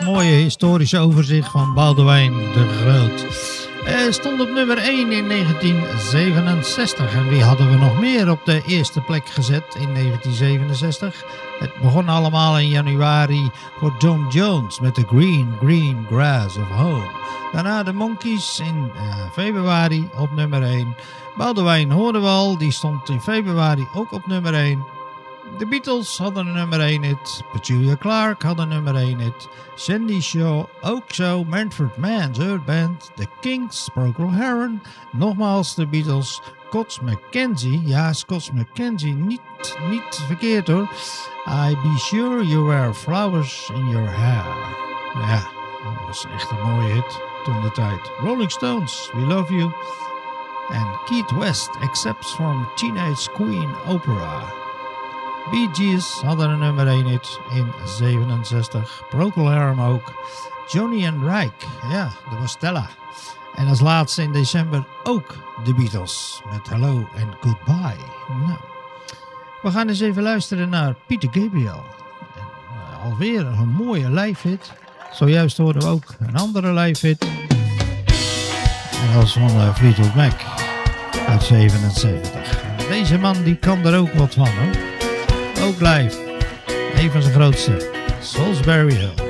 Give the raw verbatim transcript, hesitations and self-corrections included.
mooie historische overzicht van Boudewijn de Groot. Uh, stond op nummer één in negentien zevenenzestig. En wie hadden we nog meer op de eerste plek gezet in negentien zevenenzestig? Het begon allemaal in januari voor John Jones met The Green Green Grass of Home. Daarna de Monkees in uh, februari op nummer één. Boudewijn hoorden we al, die stond in februari ook op nummer één. De Beatles hadden een nummer één hit. Petula Clark had een nummer één hit. Sandy Shaw ook zo. Manfred Mann, Earth Band. The Kinks, Procol Harum. Nogmaals de Beatles. Scots McKenzie. Ja, Scots McKenzie. Niet, niet verkeerd hoor. I be sure you wear flowers in your hair. Ja, dat was echt een mooie hit toen de tijd. Rolling Stones, We Love You. En Keith West, Accepts from Teenage Queen Opera. Bee Gees hadden een nummer één hit in zevenenzestig. Procol Harum ook. Johnny and Rike, ja, dat was Stella. En als laatste in december ook de Beatles met Hello and Goodbye. Nou, we gaan eens even luisteren naar Peter Gabriel. En, uh, alweer een mooie live hit. Zojuist hoorden we ook een andere live hit. En dat was van uh, Fleetwood Mac uit zevenenzeventig. En deze man die kan er ook wat van hoor. Ook live. Een van zijn grootste. Salisbury Hill.